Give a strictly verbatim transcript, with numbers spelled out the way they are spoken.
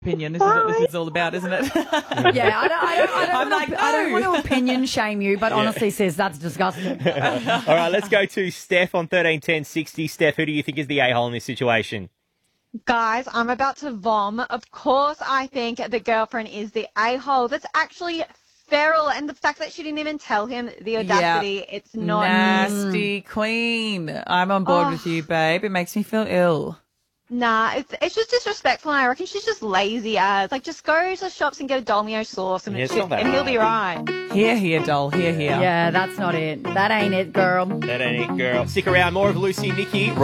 opinion. This is what this is all about, isn't it? Yeah, I don't, I don't, I don't, I'm want, like, to, I don't no. want to opinion shame you, but honestly, sis, that's disgusting. All right, let's go to Steph on thirteen ten sixty. Steph, who do you think is the a-hole in this situation? Guys, I'm about to vom. Of course, I think the girlfriend is the a-hole. That's actually feral, and the fact that she didn't even tell him the audacity, Yeah. it's not. Nasty queen. I'm on board Oh. with you, babe. It makes me feel ill. Nah, it's it's just disrespectful, and I reckon she's just lazy as. Like, just go to the shops and get a Dolmio sauce, and, Yeah, it's shit, not that and he'll hard. be right. Here, here, doll. Here, here. Yeah, that's not it. That ain't it, girl. That ain't it, girl. Stick around. More of Lucy and Nikki.